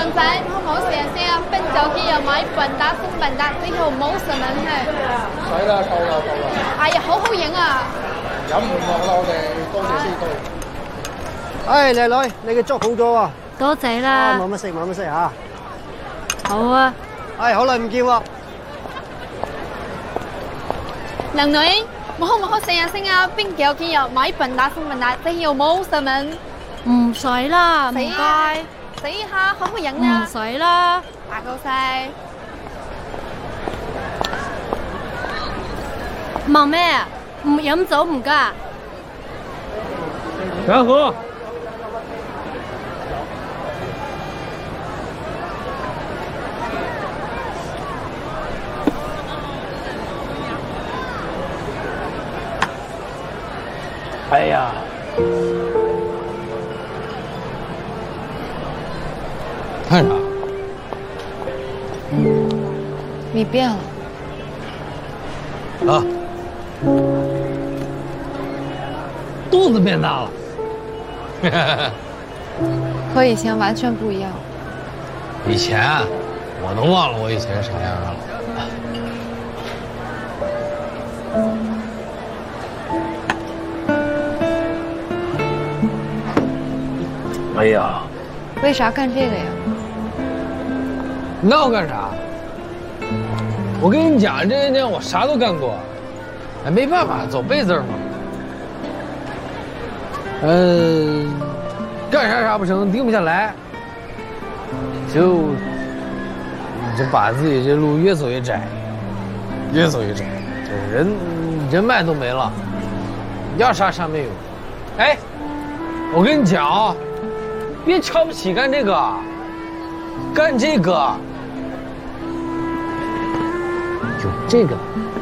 仔，可唔可以試下先啊？冰酒機又買笨打送笨打，之後冇什麼係。 使啦，夠啦，夠啦。 哎呀，好好影啊！ 飲唔落啦，我哋多謝先多。 唉，靚女，你嘅粥好咗喎。 多謝啦。 冇乜食，冇乜食嚇。 好啊。 唉，好耐唔見喎。 靚女，我可唔可以試下先啊？冰酒機又買笨打送笨打，之後冇什麼。 唔使啦，唔該。 死下可唔可以影啊？ 唔使啦。 打夠晒。 忙咩啊？唔飲酒唔㗎？ 全喝。哎呀！看啥？ 你变了。 啊！肚子变大了。 和以前完全不一样。 以前我都忘了我以前啥样了。哎呀！ 为啥干这个呀？ 那我干啥？我跟你讲，这些年我啥都干过，哎，没办法，走背字嘛。干啥不成，定不下来，就把自己这路越走越窄，越走越窄，这人脉都没了，要啥没有。哎，我跟你讲啊，别瞧不起干这个，干这个有这个